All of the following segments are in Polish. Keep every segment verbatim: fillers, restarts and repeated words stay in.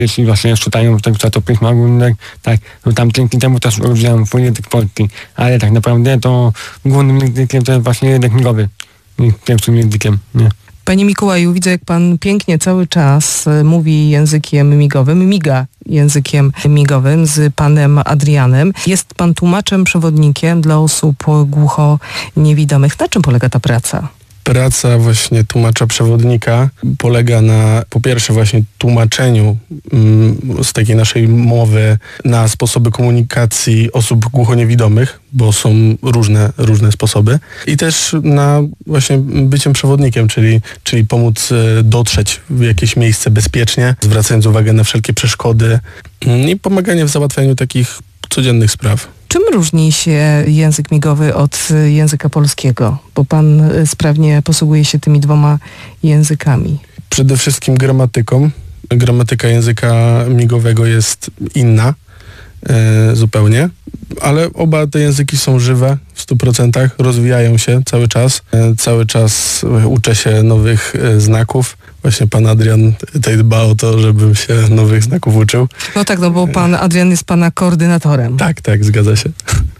Jeśli właśnie czytają tego czatopisma ogólnego, tak, no tam dzięki temu też rozwijam swój język polski. Ale tak naprawdę to głównym językiem to jest właśnie język migowy. Pierwszym językiem, nie? Panie Mikołaju, widzę, jak pan pięknie cały czas mówi językiem migowym, miga językiem migowym z panem Adrianem. Jest pan tłumaczem, przewodnikiem dla osób głuchoniewidomych. Na czym polega ta praca? Praca właśnie tłumacza przewodnika polega na, po pierwsze właśnie tłumaczeniu mm, z takiej naszej mowy na sposoby komunikacji osób głuchoniewidomych, bo są różne, różne sposoby, i też na właśnie byciem przewodnikiem, czyli, czyli pomóc e, dotrzeć w jakieś miejsce bezpiecznie, zwracając uwagę na wszelkie przeszkody mm, i pomaganie w załatwianiu takich codziennych spraw. Czym różni się język migowy od języka polskiego? Bo pan sprawnie posługuje się tymi dwoma językami. Przede wszystkim gramatyką. Gramatyka języka migowego jest inna e, zupełnie, ale oba te języki są żywe w stu procentach, rozwijają się cały czas. E, cały czas uczę się nowych e, znaków. Właśnie pan Adrian tutaj dba o to, żebym się nowych znaków uczył. No tak, no bo pan Adrian jest pana koordynatorem. Tak, tak, zgadza się.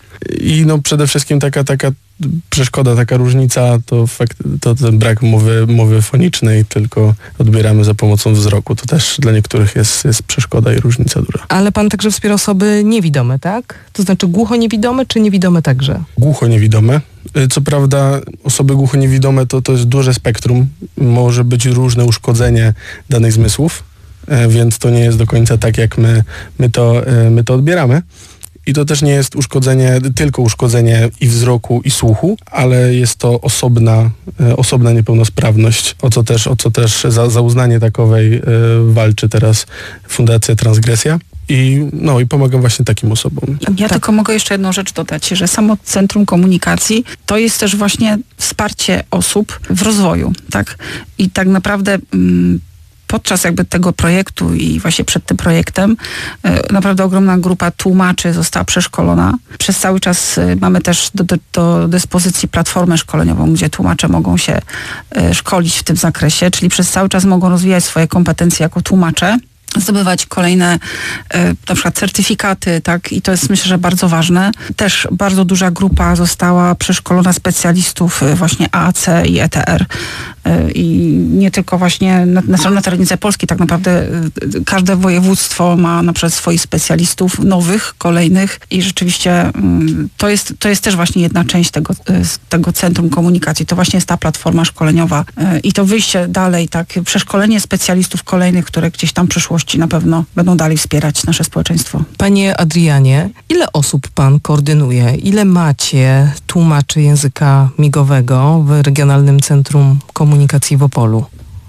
I no przede wszystkim taka, taka przeszkoda, taka różnica to, fakt, to ten brak mowy, mowy fonicznej, tylko odbieramy za pomocą wzroku. To też dla niektórych jest, jest przeszkoda i różnica duża. Ale pan także wspiera osoby niewidome, tak? To znaczy głuchoniewidome czy niewidome także? Głuchoniewidome. Co prawda osoby głuchoniewidome to, to jest duże spektrum. Może być różne uszkodzenie danych zmysłów, więc to nie jest do końca tak, jak my, my, to, my to odbieramy. I to też nie jest uszkodzenie, tylko uszkodzenie i wzroku, i słuchu, ale jest to osobna, osobna niepełnosprawność, o co też, o co też za, za uznanie takowej y, walczy teraz Fundacja Transgresja. I, no, i pomagam właśnie takim osobom. Ja tak. tylko mogę jeszcze jedną rzecz dodać, że samo Centrum Komunikacji to jest też właśnie wsparcie osób w rozwoju, tak? I tak naprawdę mm, podczas jakby tego projektu i właśnie przed tym projektem y, naprawdę ogromna grupa tłumaczy została przeszkolona. Przez cały czas y, mamy też do, do, do dyspozycji platformę szkoleniową, gdzie tłumacze mogą się y, szkolić w tym zakresie, czyli przez cały czas mogą rozwijać swoje kompetencje jako tłumacze, zdobywać kolejne e, na przykład certyfikaty, tak, i to jest, myślę, że bardzo ważne. Też bardzo duża grupa została przeszkolona specjalistów e, właśnie A A C i E T R e, i nie tylko właśnie na, na, na terenie Polski, tak naprawdę e, każde województwo ma na przykład swoich specjalistów nowych, kolejnych i rzeczywiście m, to jest, to jest też właśnie jedna część tego, e, tego Centrum Komunikacji. To właśnie jest ta platforma szkoleniowa e, i to wyjście dalej, tak, przeszkolenie specjalistów kolejnych, które gdzieś tam w przyszłości na pewno będą dalej wspierać nasze społeczeństwo. Panie Adrianie, ile osób pan koordynuje? Ile macie tłumaczy języka migowego w Regionalnym Centrum Komunikacji w Opolu?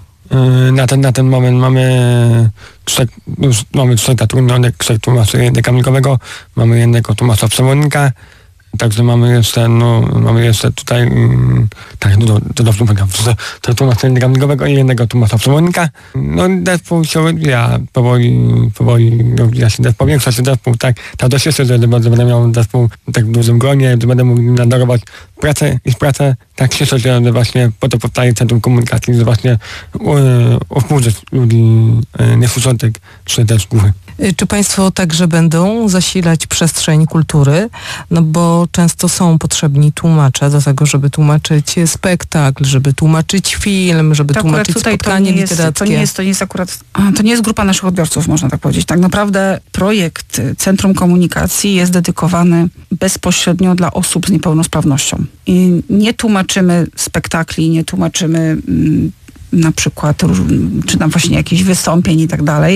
Na ten, na ten moment mamy trzech, już mamy trzech zatrudnionych, trzech tłumaczy języka migowego, mamy jednego tłumacza przewodnika, także mamy jeszcze, no, mamy jeszcze tutaj, mm, tak, no, to dobrze mówię, to tłumacza języka migowego i jednego tłumacza przewodnika. No, zespół się rozwija, powoli, powoli rozwija się zespół, powiększa się zespół, tak, tak to się cieszę, że będę miał zespół tak w dużym gronie, że będę mógł nadzorować pracę i pracę, tak cieszę się, że właśnie po to powstaje Centrum Komunikacji, że właśnie obsłużyć ludzi niesłyszących czy też głuchych. Czy państwo także będą zasilać przestrzeń kultury? No bo często są potrzebni tłumacze do tego, żeby tłumaczyć spektakl, żeby tłumaczyć film, żeby to tłumaczyć spotkanie to nie jest, literackie. To nie jest, to nie jest akurat, to nie jest grupa naszych odbiorców, można tak powiedzieć. Tak naprawdę projekt Centrum Komunikacji jest dedykowany bezpośrednio dla osób z niepełnosprawnością. I nie tłumaczymy spektakli, nie tłumaczymy mm, na przykład, czy tam właśnie jakichś wystąpień i tak dalej.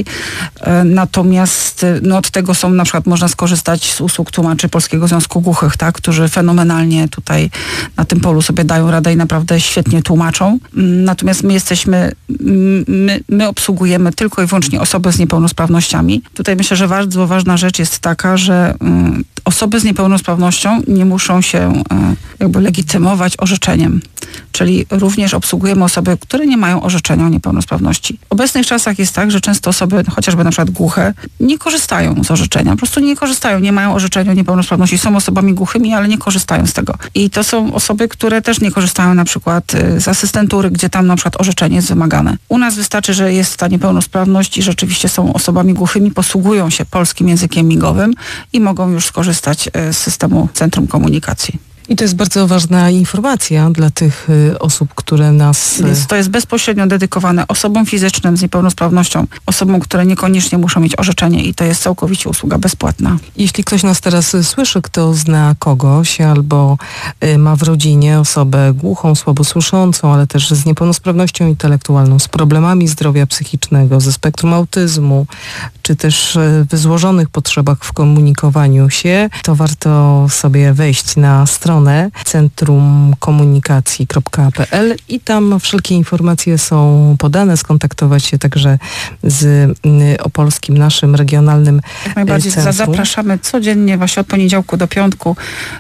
Natomiast no, od tego są na przykład, można skorzystać z usług tłumaczy Polskiego Związku Głuchych, tak, którzy fenomenalnie tutaj na tym polu sobie dają radę i naprawdę świetnie tłumaczą. Natomiast my jesteśmy, my, my obsługujemy tylko i wyłącznie osoby z niepełnosprawnościami. Tutaj myślę, że bardzo ważna rzecz jest taka, że osoby z niepełnosprawnością nie muszą się e, jakby legitymować orzeczeniem. Czyli również obsługujemy osoby, które nie mają orzeczenia o niepełnosprawności. W obecnych czasach jest tak, że często osoby, chociażby na przykład głuche, nie korzystają z orzeczenia. Po prostu nie korzystają, nie mają orzeczenia o niepełnosprawności. Są osobami głuchymi, ale nie korzystają z tego. I to są osoby, które też nie korzystają na przykład z asystentury, gdzie tam na przykład orzeczenie jest wymagane. U nas wystarczy, że jest ta niepełnosprawność i rzeczywiście są osobami głuchymi, posługują się polskim językiem migowym i mogą już skorzystać z systemu Centrum Komunikacji. I to jest bardzo ważna informacja dla tych y, osób, które nas... Jest, to jest bezpośrednio dedykowane osobom fizycznym z niepełnosprawnością, osobom, które niekoniecznie muszą mieć orzeczenie i to jest całkowicie usługa bezpłatna. Jeśli ktoś nas teraz słyszy, kto zna kogoś albo y, ma w rodzinie osobę głuchą, słabosłyszącą, ale też z niepełnosprawnością intelektualną, z problemami zdrowia psychicznego, ze spektrum autyzmu, czy też y, w złożonych potrzebach w komunikowaniu się, to warto sobie wejść na stronę centrum komunikacji kropka p l i tam wszelkie informacje są podane, skontaktować się także z y, opolskim naszym regionalnym Jak najbardziej centrum. Zapraszamy codziennie właśnie od poniedziałku do piątku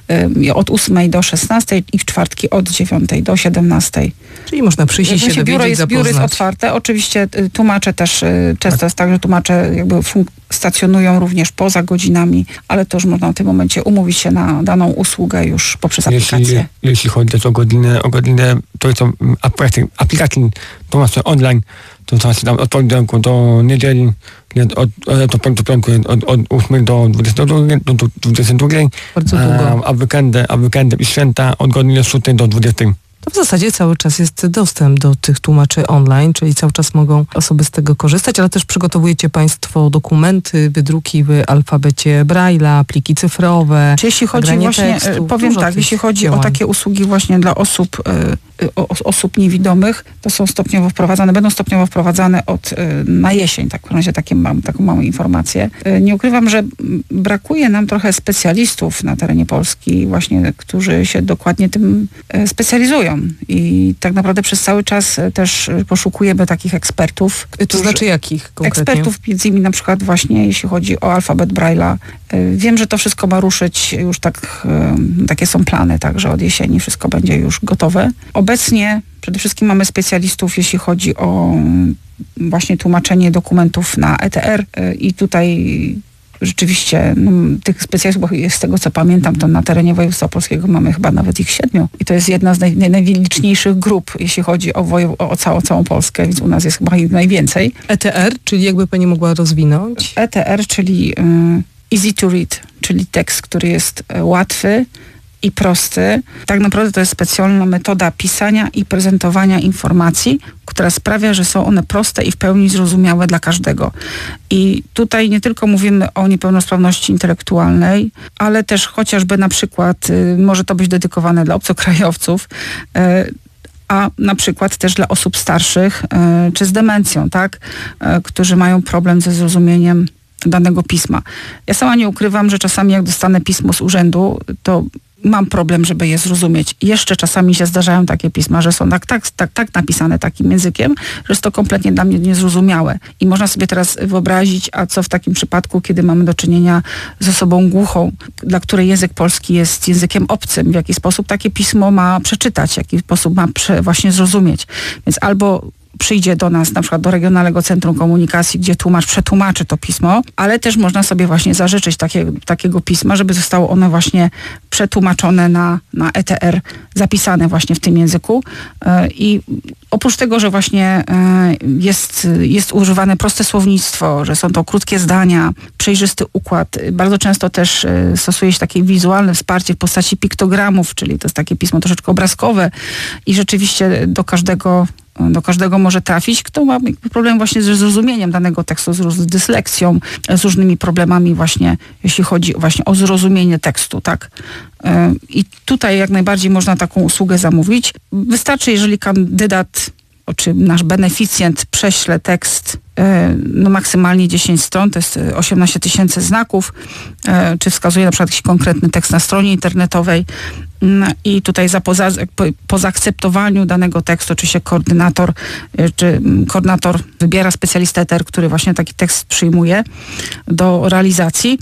y, od ósmej do szesnastej i w czwartki od dziewiątej do siedemnastej. Czyli można przyjść i się dowiedzieć, biuro jest, zapoznać. biuro jest otwarte. Oczywiście y, tłumacze też, y, często jest tak, że tłumacze jakby fun- stacjonują również poza godzinami, ale to już można w tym momencie umówić się na daną usługę już poprzez aplikację. Jeśli, jeśli chodzi też o godzinę, o godzinę, to są aplikacji, aplikacji tłumaczenia online, to znaczy tam od poniedziałku do niedzieli, od, od, od piątku od, od ósmej do dwudziestej drugiej, Bardzo długo. A, a, weekendy, a weekendy i święta od godziny szóstej do dwudziestej. To w zasadzie cały czas jest dostęp do tych tłumaczy online, czyli cały czas mogą osoby z tego korzystać, ale też przygotowujecie Państwo dokumenty, wydruki w alfabecie Braille'a, pliki cyfrowe. Czy jeśli chodzi właśnie, tekstów, powiem tak, jeśli chodzi działań. o takie usługi właśnie dla osób, y, o, osób niewidomych, to są stopniowo wprowadzane, będą stopniowo wprowadzane od y, na jesień, tak w razie takie mam, taką małą informację. Y, nie ukrywam, że brakuje nam trochę specjalistów na terenie Polski właśnie, którzy się dokładnie tym y, specjalizują. I tak naprawdę przez cały czas też poszukujemy takich ekspertów. To którzy, znaczy jakich konkretnie? Ekspertów, między innymi na przykład właśnie jeśli chodzi o alfabet Braille'a. Wiem, że to wszystko ma ruszyć, już tak, takie są plany, tak, że od jesieni wszystko będzie już gotowe. Obecnie przede wszystkim mamy specjalistów, jeśli chodzi o właśnie tłumaczenie dokumentów na E T R i tutaj rzeczywiście no, tych specjalistów, z tego co pamiętam, to na terenie województwa opolskiego mamy chyba nawet ich siedmiu. I to jest jedna z naj, naj, najliczniejszych grup, jeśli chodzi o, wojew- o, całą, całą Polskę, więc u nas jest chyba ich najwięcej. E T R, czyli jakby Pani mogła rozwinąć? E T R, czyli y, easy to read, czyli tekst, który jest y, łatwy i prosty. Tak naprawdę to jest specjalna metoda pisania i prezentowania informacji, która sprawia, że są one proste i w pełni zrozumiałe dla każdego. I tutaj nie tylko mówimy o niepełnosprawności intelektualnej, ale też chociażby na przykład y, może to być dedykowane dla obcokrajowców, y, a na przykład też dla osób starszych y, czy z demencją, tak, y, którzy mają problem ze zrozumieniem danego pisma. Ja sama nie ukrywam, że czasami jak dostanę pismo z urzędu, to mam problem, żeby je zrozumieć. Jeszcze czasami się zdarzają takie pisma, że są tak, tak, tak, tak napisane takim językiem, że jest to kompletnie dla mnie niezrozumiałe. I można sobie teraz wyobrazić, a co w takim przypadku, kiedy mamy do czynienia z osobą głuchą, dla której język polski jest językiem obcym, w jaki sposób takie pismo ma przeczytać, w jaki sposób ma prze, właśnie zrozumieć. Więc albo przyjdzie do nas, na przykład do Regionalnego Centrum Komunikacji, gdzie tłumacz przetłumaczy to pismo, ale też można sobie właśnie zażyczyć takie, takiego pisma, żeby zostało ono właśnie przetłumaczone na, na E T R, zapisane właśnie w tym języku. I oprócz tego, że właśnie jest, jest używane proste słownictwo, że są to krótkie zdania, przejrzysty układ, bardzo często też stosuje się takie wizualne wsparcie w postaci piktogramów, czyli to jest takie pismo troszeczkę obrazkowe i rzeczywiście do każdego do każdego może trafić, kto ma problem właśnie ze zrozumieniem danego tekstu, z dyslekcją, z różnymi problemami właśnie, jeśli chodzi właśnie o zrozumienie tekstu, tak? I tutaj jak najbardziej można taką usługę zamówić. Wystarczy, jeżeli kandydat, czy nasz beneficjent prześle tekst no maksymalnie dziesięć stron, to jest osiemnaście tysięcy znaków, czy wskazuje na przykład jakiś konkretny tekst na stronie internetowej i tutaj za, po, za, po zaakceptowaniu danego tekstu, czy się koordynator, czy koordynator wybiera specjalistę E T R, który właśnie taki tekst przyjmuje do realizacji,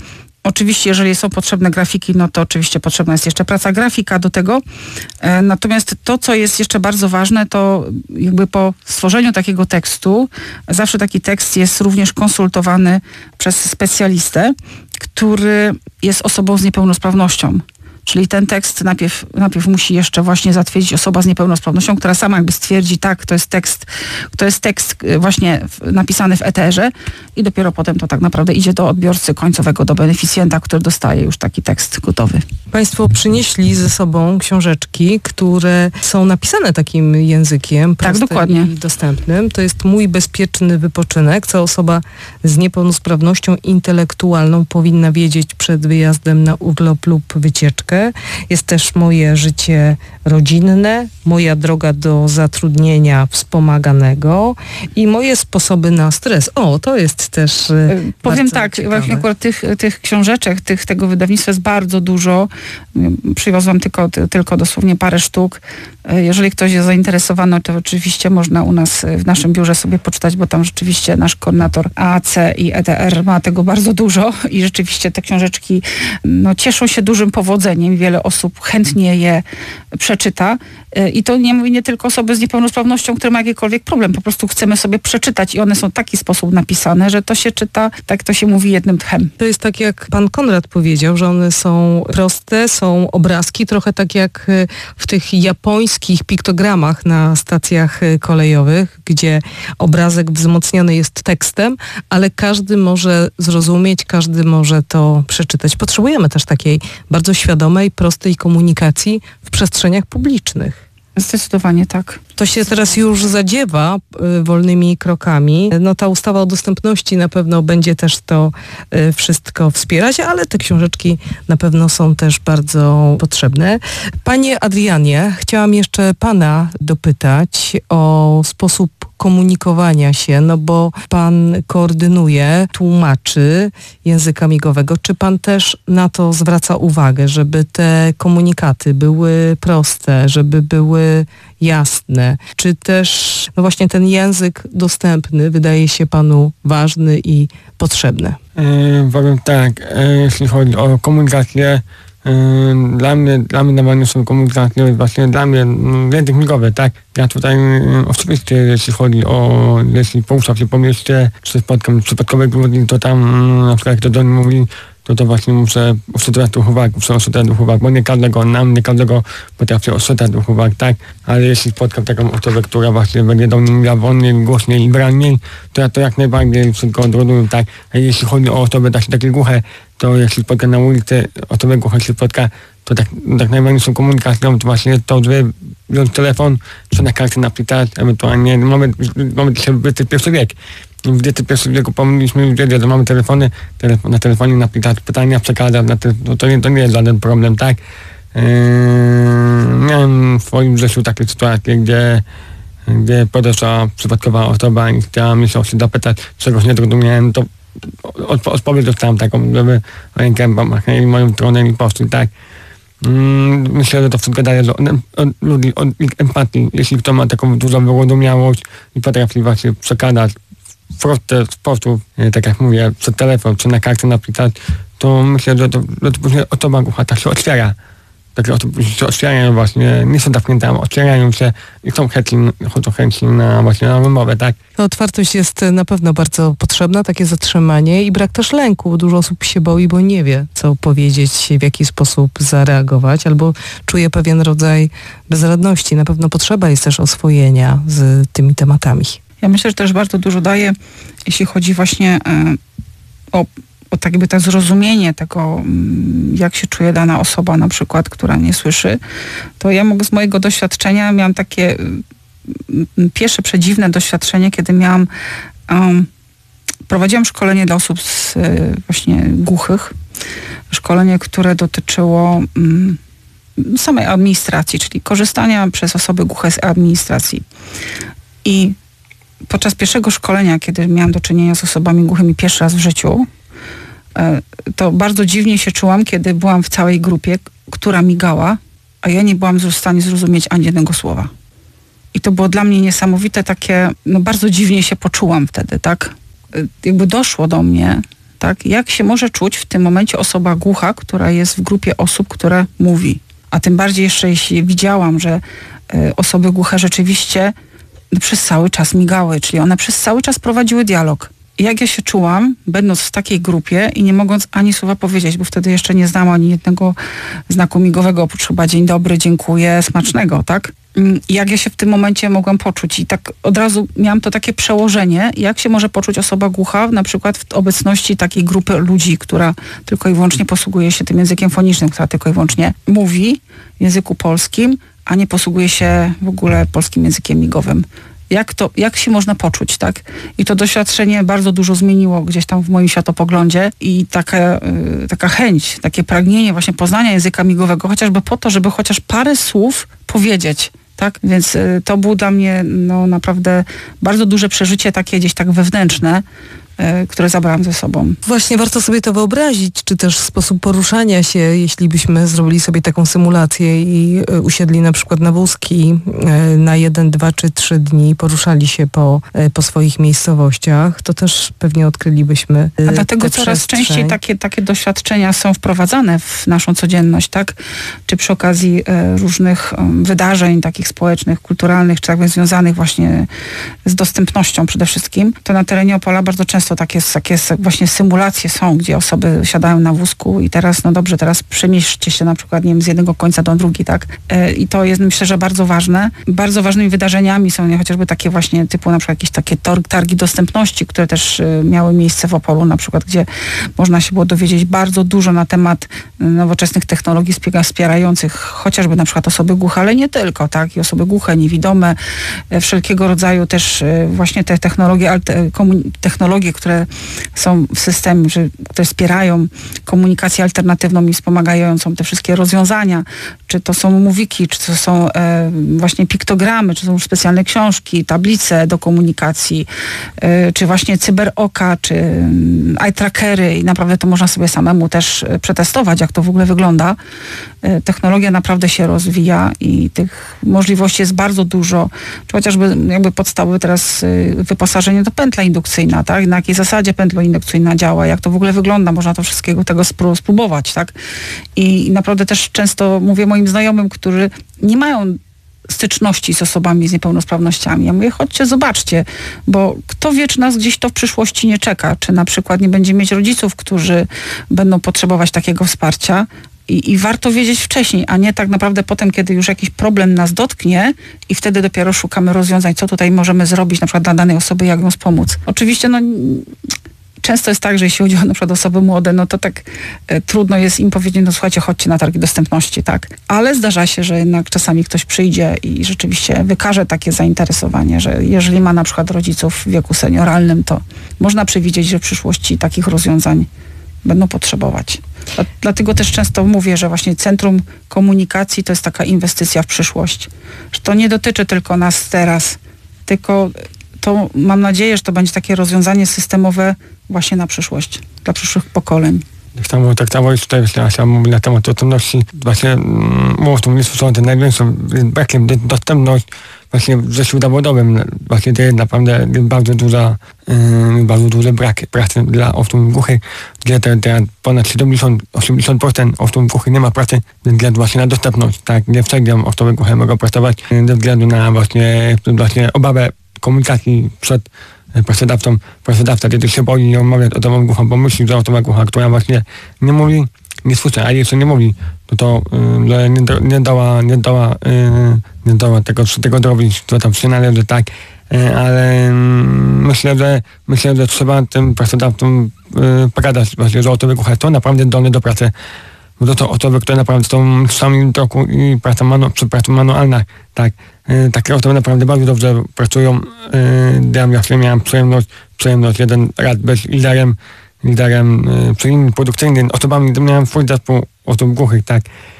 Oczywiście, jeżeli są potrzebne grafiki, no to oczywiście potrzebna jest jeszcze praca grafika do tego. E, natomiast to, co jest jeszcze bardzo ważne, to jakby po stworzeniu takiego tekstu, zawsze taki tekst jest również konsultowany przez specjalistę, który jest osobą z niepełnosprawnością. Czyli ten tekst najpierw, najpierw musi jeszcze właśnie zatwierdzić osoba z niepełnosprawnością, która sama jakby stwierdzi, tak, to jest tekst, to jest tekst właśnie w, napisany w eterze i dopiero potem to tak naprawdę idzie do odbiorcy końcowego, do beneficjenta, który dostaje już taki tekst gotowy. Państwo przynieśli ze sobą książeczki, które są napisane takim językiem prostym, tak, dokładnie, i dostępnym. To jest Mój bezpieczny wypoczynek, co osoba z niepełnosprawnością intelektualną powinna wiedzieć przed wyjazdem na urlop lub wycieczkę. Jest też Moje życie rodzinne, Moja droga do zatrudnienia wspomaganego i Moje sposoby na stres. O, to jest też yy, Powiem tak, właśnie akurat tych, tych książeczek, tych, tego wydawnictwa jest bardzo dużo. Przywiozłam tylko, tylko dosłownie parę sztuk. Jeżeli ktoś jest zainteresowany, to oczywiście można u nas w naszym biurze sobie poczytać, bo tam rzeczywiście nasz koordynator A C i E D R ma tego bardzo dużo i rzeczywiście te książeczki no, cieszą się dużym powodzeniem. Wiele osób chętnie je przeczyta i to nie mówi nie tylko osoby z niepełnosprawnością, które ma jakikolwiek problem. Po prostu chcemy sobie przeczytać i one są w taki sposób napisane, że to się czyta, tak to się mówi jednym tchem. To jest tak, jak pan Konrad powiedział, że one są proste, są obrazki, trochę tak jak w tych japońskich piktogramach na stacjach kolejowych, gdzie obrazek wzmocniony jest tekstem, ale każdy może zrozumieć, każdy może to przeczytać. Potrzebujemy też takiej bardzo świadomej, prostej komunikacji w przestrzeniach publicznych. Zdecydowanie tak. To się teraz już zadziewa y, wolnymi krokami. No ta ustawa o dostępności na pewno będzie też to y, wszystko wspierać, ale te książeczki na pewno są też bardzo potrzebne. Panie Adrianie, chciałam jeszcze pana dopytać o sposób komunikowania się, no bo pan koordynuje, tłumaczy języka migowego. Czy pan też na to zwraca uwagę, żeby te komunikaty były proste, żeby były jasne? Czy też no właśnie ten język dostępny wydaje się panu ważny i potrzebny? Yy, powiem tak, yy, jeśli chodzi o komunikację, Yy, dla mnie, dla mnie normalnie są komunikacje, właśnie dla mnie yy, język migowy, tak? Ja tutaj yy, oczywiście, jeśli chodzi o, jeśli poruszam się po mieście, czy spotkam przypadkowych ludzi, to tam yy, na przykład jak to do mnie mówi, to to właśnie muszę oszczędzać tych uwag, muszę oszczędzać tych uwag, bo nie każdego nam, nie każdego potrafię oszczędzać tych uwag, tak? Ale jeśli spotkam taką osobę, która właśnie będzie do mnie mówiła wolniej, głośniej i bralniej, to ja to jak najbardziej wszystko odroduję, tak? A jeśli chodzi o osoby takie, takie głuche, to jeśli spotka na ulicy, osobę głuche się spotka, to tak, tak najważniejszą komunikacją to właśnie to, żeby wziąć telefon, czy na kartę napisać, ewentualnie mamy, mamy dzisiaj dwudziesty pierwszy wiek. W dwudziestym pierwszym wieku powinniśmy wiedzieć, że mamy telefony, telefon, na telefonie napisać pytania, przekazać, na te, no to, nie, to nie jest żaden problem, tak? Yy, miałem w swoim życiu takie sytuacje, gdzie, gdzie podeszła przypadkowa osoba i chciała mnie się zapytać, czegoś nie zrozumiałem, to od, odpowiedź dostałem taką, żeby rękę pomachnęli moją stronę i poszli, tak? Mm, myślę, że to wszystko daje od, od ludzi, od ich empatii. Jeśli kto ma taką dużą wyrozumiałość i potrafi właśnie przekazać w prosty sposób, tak jak mówię, przez telefon czy na kartę napisać, to myślę, że to, że to później osoba głucha tak się otwiera. Takie osoby się otwierają właśnie, nie są zamknięte, otwierają się i są chętni, chodzą chętni na właśnie na wymowę, tak? Ta otwartość jest na pewno bardzo potrzebna, takie zatrzymanie i brak też lęku. Dużo osób się boi, bo nie wie, co powiedzieć, w jaki sposób zareagować, albo czuje pewien rodzaj bezradności. Na pewno potrzeba jest też oswojenia z tymi tematami. Ja myślę, że też bardzo dużo daje, jeśli chodzi właśnie y, o o tak jakby tak zrozumienie tego, jak się czuje dana osoba na przykład, która nie słyszy, to ja mogę z mojego doświadczenia, miałam takie pierwsze przedziwne doświadczenie, kiedy miałam, um, prowadziłam szkolenie dla osób z, właśnie głuchych, szkolenie, które dotyczyło um, samej administracji, czyli korzystania przez osoby głuche z administracji. I podczas pierwszego szkolenia, kiedy miałam do czynienia z osobami głuchymi pierwszy raz w życiu, to bardzo dziwnie się czułam, kiedy byłam w całej grupie, która migała, a ja nie byłam w stanie zrozumieć ani jednego słowa. I to było dla mnie niesamowite takie, no bardzo dziwnie się poczułam wtedy, tak? Jakby doszło do mnie, tak? Jak się może czuć w tym momencie osoba głucha, która jest w grupie osób, które mówi. A tym bardziej jeszcze jeśli widziałam, że y, osoby głuche rzeczywiście przez cały czas migały, czyli one przez cały czas prowadziły dialog. I jak ja się czułam, będąc w takiej grupie i nie mogąc ani słowa powiedzieć, bo wtedy jeszcze nie znałam ani jednego znaku migowego, oprócz chyba dzień dobry, dziękuję, smacznego, tak? I jak ja się w tym momencie mogłam poczuć. I tak od razu miałam to takie przełożenie, jak się może poczuć osoba głucha, na przykład w obecności takiej grupy ludzi, która tylko i wyłącznie posługuje się tym językiem fonicznym, która tylko i wyłącznie mówi w języku polskim, a nie posługuje się w ogóle polskim językiem migowym. Jak to, jak się można poczuć, tak? I to doświadczenie bardzo dużo zmieniło gdzieś tam w moim światopoglądzie i taka, y, taka chęć, takie pragnienie właśnie poznania języka migowego, chociażby po to, żeby chociaż parę słów powiedzieć, tak? Więc y, to było dla mnie no naprawdę bardzo duże przeżycie, takie gdzieś tak wewnętrzne, które zabrałam ze sobą. Właśnie warto sobie to wyobrazić, czy też sposób poruszania się, jeśli byśmy zrobili sobie taką symulację i usiedli na przykład na wózki na jeden, dwa czy trzy dni, poruszali się po, po swoich miejscowościach, to też pewnie odkrylibyśmy A dlatego coraz częściej takie, takie doświadczenia są wprowadzane w naszą codzienność, tak? Czy przy okazji różnych wydarzeń takich społecznych, kulturalnych, czy tak związanych właśnie z dostępnością przede wszystkim, to na terenie Opola bardzo często to takie, takie właśnie symulacje są, gdzie osoby siadają na wózku i teraz, no dobrze, teraz przemieśćcie się na przykład, nie wiem, z jednego końca do drugi, tak? I to jest, myślę, że bardzo ważne. Bardzo ważnymi wydarzeniami są nie, chociażby takie właśnie typu na przykład jakieś takie targ, targi dostępności, które też miały miejsce w Opolu, na przykład, gdzie można się było dowiedzieć bardzo dużo na temat nowoczesnych technologii wspierających chociażby na przykład osoby głuche, ale nie tylko, tak? I osoby głuche, niewidome, wszelkiego rodzaju też właśnie te technologie, technologie, które są w systemie, że, które wspierają komunikację alternatywną i wspomagającą te wszystkie rozwiązania, czy to są mówiki, czy to są e, właśnie piktogramy, czy to są specjalne książki, tablice do komunikacji, e, czy właśnie cyberoka, czy eye trackery i naprawdę to można sobie samemu też przetestować, jak to w ogóle wygląda. E, technologia naprawdę się rozwija i tych możliwości jest bardzo dużo, czy chociażby jakby podstawowe teraz y, wyposażenie to pętla indukcyjna, tak? Na jakiej zasadzie pętla indukcyjna działa, jak to w ogóle wygląda, można to wszystkiego tego spró- spróbować, tak? I, I naprawdę też często mówię moim znajomym, którzy nie mają styczności z osobami z niepełnosprawnościami. Ja mówię, chodźcie, zobaczcie, bo kto wie, czy nas gdzieś to w przyszłości nie czeka, czy na przykład nie będzie mieć rodziców, którzy będą potrzebować takiego wsparcia. I, I warto wiedzieć wcześniej, a nie tak naprawdę potem, kiedy już jakiś problem nas dotknie i wtedy dopiero szukamy rozwiązań, co tutaj możemy zrobić na przykład dla danej osoby, jak ją wspomóc. Oczywiście no często jest tak, że jeśli chodzi o na przykład osoby młode, no to tak e, trudno jest im powiedzieć, no słuchajcie, chodźcie na targi dostępności, tak. Ale zdarza się, że jednak czasami ktoś przyjdzie i rzeczywiście wykaże takie zainteresowanie, że jeżeli ma na przykład rodziców w wieku senioralnym, to można przewidzieć, że w przyszłości takich rozwiązań będą potrzebować. Dlatego też często mówię, że właśnie centrum komunikacji to jest taka inwestycja w przyszłość. Że to nie dotyczy tylko nas teraz, tylko to mam nadzieję, że to będzie takie rozwiązanie systemowe właśnie na przyszłość, dla przyszłych pokoleń. Tak samo, tak samo jest tutaj, jeśli ja mówię na temat dostępności, właśnie mów, tu nie słyszałem ten największą brakiem dostępność właśnie w życiu zawodowym. Właśnie to jest naprawdę bardzo duża, yy, bardzo duży brak pracy dla osób głuchych, gdzie te, te ponad siedemdziesiąt do osiemdziesięciu procent osób głuchych nie ma pracy ze względu właśnie na dostępność. Tak, nie wszędzie osoby głuche mogą pracować ze względu na właśnie, właśnie obawę komunikacji przed pracodawcą. Pracodawca kiedy się boi nie omawiać o osobą głuchą, bo myśli, że osoba głucha, która właśnie nie mówi, nie słyszy, a jeszcze nie mówi, to to yy, nie, nie dała, nie dała, yy, nie dała tego, tego zrobić, co tam się należy, tak, yy, ale yy, myślę, że myślę, że trzeba tym pracodawcom yy, pogadać właśnie, że osoby głuche są naprawdę zdolne do pracy, bo to są osoby, które naprawdę są w samym roku i praca manu, przy pracy manualna, tak, yy, takie osoby naprawdę bardzo dobrze pracują. Yy, ja właśnie miałem przyjemność, przyjemność jeden raz być liderem, liderem y, przy innym produkcyjnym osobami, miałem swój zespół osób głuchych, tak.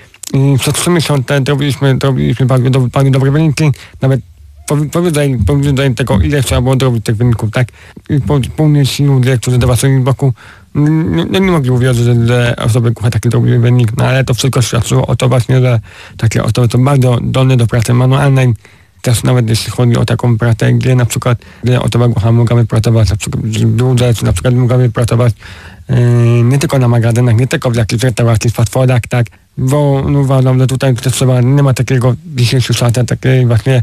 I przez trzy miesiące robiliśmy, robiliśmy bardzo, do, bardzo dobre wyniki, nawet powyżej, powyżej tego, ile trzeba było zrobić tych wyników, tak. I po, pełni ludzie, którzy zobaczyli z boku, nie, nie, nie mogli uwierzyć, że, że osoby głuche taki zrobili wynik, no ale to wszystko świadczyło o to właśnie, że takie osoby są bardzo zdolne do pracy manualnej. Też nawet jeśli chodzi o taką pracę, gdzie na przykład gdzie osoba głucha mogłaby pracować na przykład w biurze, czy na przykład mogłaby pracować nie tylko na magazynach, nie tylko w jakichś restauracji, fast-foodach, tak, bo no, uważam, że tutaj też trzeba, nie ma takiego dzisiejszych czasach, takiej właśnie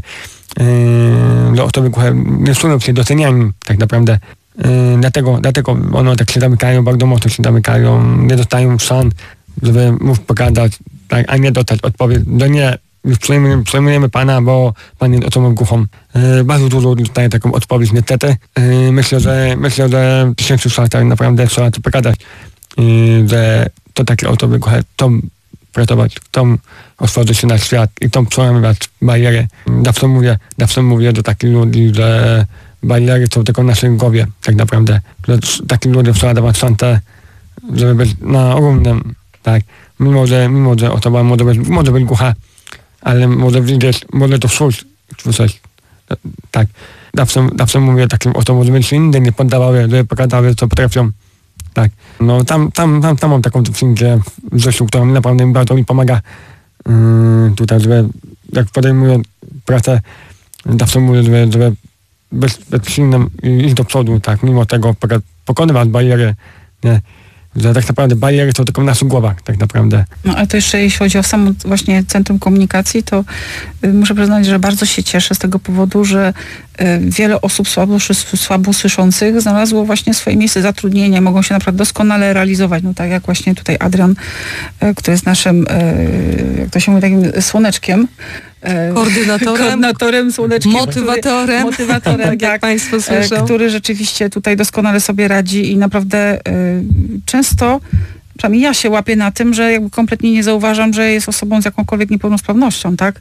yy, że osoby głuche nie czują się doceniani tak naprawdę. Yy, dlatego, dlatego one tak się zamykają, bardzo mocno się zamykają, nie dostają szans, żeby móc pokazać, tak, a nie dostać odpowiedź, że nie, już przejmujemy, przejmujemy pana, bo pan jest osobą głuchą. Yy, bardzo dużo ludzi dostaje taką odpowiedź niestety. Yy, myślę, że myślę, że w dzisiejszych czasach naprawdę trzeba to pokazać, yy, że to takie osoby głuche chcą pracować, chcą otworzyć się na świat i chcą przełamywać bariery. Zawsze mówię, zawsze mówię do takich ludzi, że bariery są tylko w naszej głowie, tak naprawdę. Że takim ludziom trzeba dawać szansę, żeby być na równym, tak. Mimo, że, mimo, że osoba może być, może być głucha, ale może widzieć, może to czuć, słyszeć, tak. Zawsze, zawsze mówię takim osobom, żeby się inne nie poddawały, żeby pokazały, co potrafią. Tak, no tam, tam, tam, tam mam taką dziewczynkę w Rzeszu, która naprawdę bardzo mi pomaga yy, tutaj, żeby jak podejmuję pracę, zawsze mówię, żeby, żeby być, być silnym i iść do przodu, tak, mimo tego pokonywać bariery, nie, że tak naprawdę bariery są tylko w naszych głowach, tak naprawdę. No ale to jeszcze jeśli chodzi o samo właśnie Centrum Komunikacji, to y, muszę przyznać, że bardzo się cieszę z tego powodu, że y, wiele osób słabo, słabo słyszących znalazło właśnie swoje miejsce zatrudnienia, mogą się naprawdę doskonale realizować, no tak jak właśnie tutaj Adrian, y, który jest naszym, y, jak to się mówi, takim słoneczkiem, Koordynatorem, koordynatorem słoneczkiem, motywatorem, który, motywatorem tak, jak Państwo słyszą, który rzeczywiście tutaj doskonale sobie radzi i naprawdę y, często, przynajmniej ja się łapię na tym, że jakby kompletnie nie zauważam, że jest osobą z jakąkolwiek niepełnosprawnością, tak?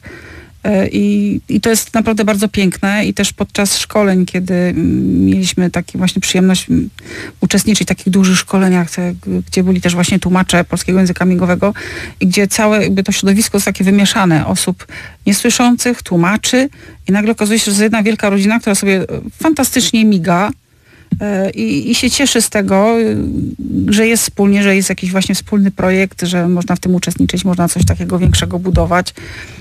I, I to jest naprawdę bardzo piękne i też podczas szkoleń, kiedy mieliśmy taką właśnie przyjemność uczestniczyć w takich dużych szkoleniach, te, gdzie byli też właśnie tłumacze polskiego języka migowego i gdzie całe jakby to środowisko jest takie wymieszane osób niesłyszących, tłumaczy i nagle okazuje się, że jest jedna wielka rodzina, która sobie fantastycznie miga i, i się cieszy z tego, że jest wspólnie, że jest jakiś właśnie wspólny projekt, że można w tym uczestniczyć, można coś takiego większego budować.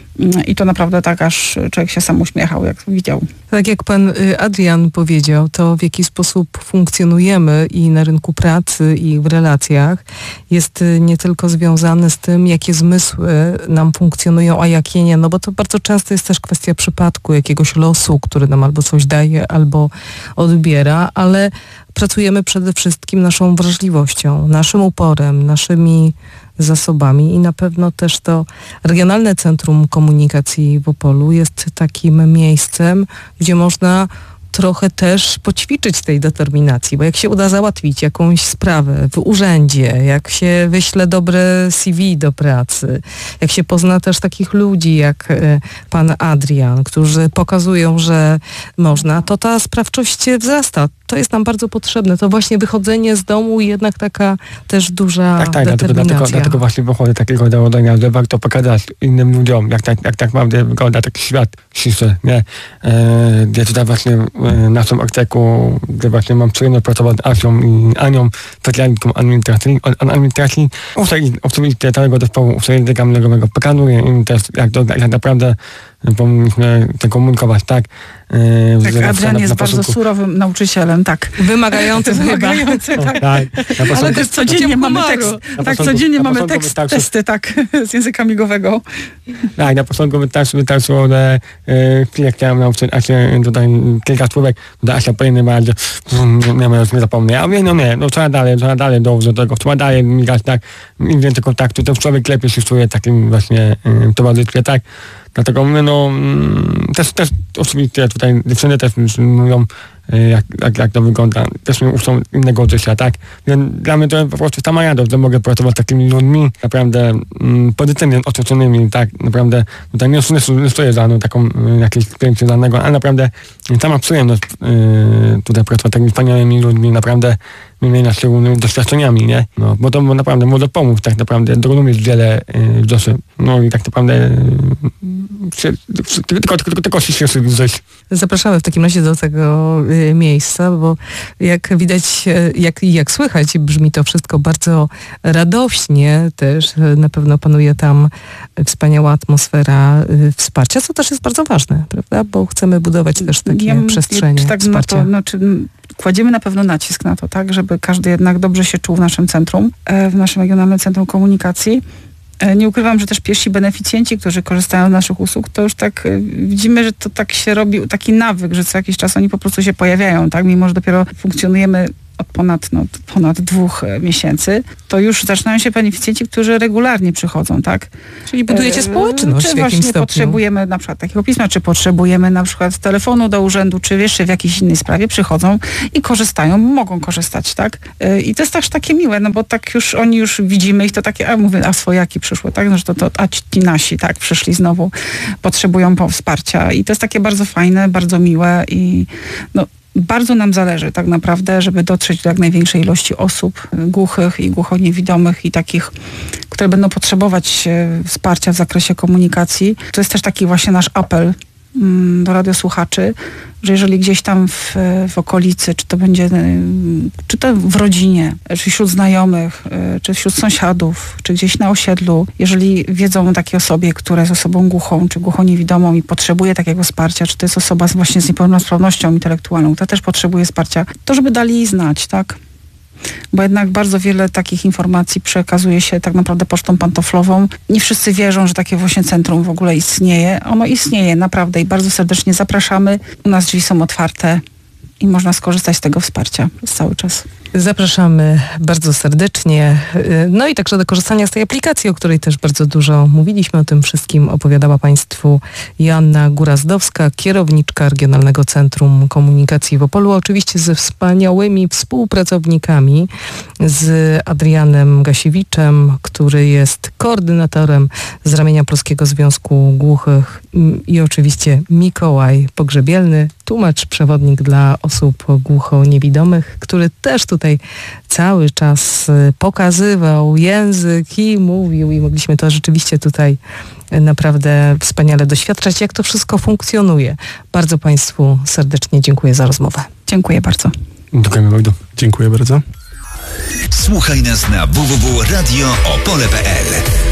I to naprawdę tak, aż człowiek się sam uśmiechał, jak to widział. Tak jak pan Adrian powiedział, to w jaki sposób funkcjonujemy i na rynku pracy, i w relacjach jest nie tylko związane z tym, jakie zmysły nam funkcjonują, a jakie nie, no bo to bardzo często jest też kwestia przypadku, jakiegoś losu, który nam albo coś daje, albo odbiera, ale pracujemy przede wszystkim naszą wrażliwością, naszym uporem, naszymi zasobami i na pewno też to Regionalne Centrum Komunikacji w Opolu jest takim miejscem, gdzie można trochę też poćwiczyć tej determinacji, bo jak się uda załatwić jakąś sprawę w urzędzie, jak się wyśle dobre C V do pracy, jak się pozna też takich ludzi jak y, pan Adrian, którzy pokazują, że można, to ta sprawczość wzrasta. To jest nam bardzo potrzebne. To właśnie wychodzenie z domu i jednak taka też duża tak, tak, determinacja. Dlatego, dlatego, dlatego właśnie wychodzę takiego założenia, że warto pokazać innym ludziom, jak tak, jak tak naprawdę wygląda taki świat ścisły, nie? E, gdzie tutaj właśnie e, na naszym arteku, gdzie właśnie mam przyjemność pracować z Asią i Anią, specjalistką administracji, administracji. Oczywiście całego zespołu języka migowego pokazuję im też, jak to jak naprawdę powinniśmy to komunikować, tak? Tak, Adrian jest bardzo początku surowym nauczycielem, tak. Wymagającym Wymagający, tak. tak. Ale też codziennie mamy tekst, tak, codziennie mamy tekst, testy, tak, z języka migowego. Tak, na początku wystarczyło, że chwilę chciałem nauczyć Asię tutaj kilka słówek, to Asia powinna bardzo, nie, nie, nie zapomnę. A mówię, no nie, no trzeba dalej, trzeba dalej dążyć do tego, trzeba dalej migać, tak, im więcej kontaktu, to człowiek lepiej się czuje takim właśnie towarzystwie, tak. Dlatego mówię, no też, też oczywiście tutaj dziewczyny też mówią, jak, jak, jak to wygląda, też mnie uczą innego życia, tak? Więc dla mnie to po prostu sama radość, że mogę pracować z takimi ludźmi, naprawdę mm, pozytywnie otoczonymi, tak? Naprawdę tutaj nie, nie, nie stoję za no, taką y, jakieś pięknie danego, ale naprawdę sama przyjemność y, tutaj pracować z takimi wspaniałymi ludźmi, naprawdę wymieniać się różnymi doświadczeniami, nie? No, bo to naprawdę może pomóc tak naprawdę, zrozumieć wiele y, rzeczy. No i tak naprawdę y, się, tylko, tylko, tylko się cieszy żyć. Zapraszamy w takim razie do tego y, miejsca, bo jak widać, y, jak, jak słychać, brzmi to wszystko bardzo radośnie też. Y, na pewno panuje tam wspaniała atmosfera y, wsparcia, co też jest bardzo ważne, prawda? Bo chcemy budować też takie ja, przestrzenie tak wsparcia. Na to, znaczy, kładziemy na pewno nacisk na to, tak, żeby każdy jednak dobrze się czuł w naszym centrum, w naszym Regionalnym Centrum Komunikacji. Nie ukrywam, że też pierwsi beneficjenci, którzy korzystają z naszych usług, to już tak widzimy, że to tak się robi, taki nawyk, że co jakiś czas oni po prostu się pojawiają, tak, mimo że dopiero funkcjonujemy od ponad, no, ponad dwóch miesięcy, to już zaczynają się beneficjenci, którzy regularnie przychodzą, tak? Czyli budujecie społeczność czy w jakimś właśnie stopniu. Potrzebujemy na przykład takiego pisma, czy potrzebujemy na przykład telefonu do urzędu, czy jeszcze w jakiejś innej sprawie, przychodzą i korzystają, mogą korzystać, tak? I to jest też takie miłe, no bo tak już oni już widzimy ich, to takie, a mówię, a swojaki przyszły, tak? No, że to, to a ci nasi, tak? Przyszli znowu, potrzebują wsparcia i to jest takie bardzo fajne, bardzo miłe i no bardzo nam zależy tak naprawdę, żeby dotrzeć do jak największej ilości osób głuchych i głuchoniewidomych i takich, które będą potrzebować wsparcia w zakresie komunikacji. To jest też taki właśnie nasz apel do radiosłuchaczy, że jeżeli gdzieś tam w, w okolicy, czy to będzie, czy to w rodzinie, czy wśród znajomych, czy wśród sąsiadów, czy gdzieś na osiedlu, jeżeli wiedzą o takiej osobie, która jest osobą głuchą, czy głuchoniewidomą i potrzebuje takiego wsparcia, czy to jest osoba z, właśnie z niepełnosprawnością intelektualną, która też potrzebuje wsparcia, to żeby dali jej znać, tak? Bo jednak bardzo wiele takich informacji przekazuje się tak naprawdę pocztą pantoflową. Nie wszyscy wierzą, że takie właśnie centrum w ogóle istnieje. Ono istnieje naprawdę i bardzo serdecznie zapraszamy. U nas drzwi są otwarte i można skorzystać z tego wsparcia przez cały czas. Zapraszamy bardzo serdecznie. No i także do korzystania z tej aplikacji, o której też bardzo dużo mówiliśmy. O tym wszystkim opowiadała Państwu Joanna Górazdowska, kierowniczka Regionalnego Centrum Komunikacji w Opolu. Oczywiście ze wspaniałymi współpracownikami, z Adrianem Gasiewiczem, który jest koordynatorem z ramienia Polskiego Związku Głuchych i oczywiście Mikołaj Pogrzebielny, tłumacz, przewodnik dla osób głuchoniewidomych, który też tutaj cały czas pokazywał język i mówił i mogliśmy to rzeczywiście tutaj naprawdę wspaniale doświadczać, jak to wszystko funkcjonuje. Bardzo Państwu serdecznie dziękuję za rozmowę. Dziękuję bardzo. Dziękujemy bardzo. Dziękuję bardzo. Słuchaj nas na w w w kropka radio opole kropka p l.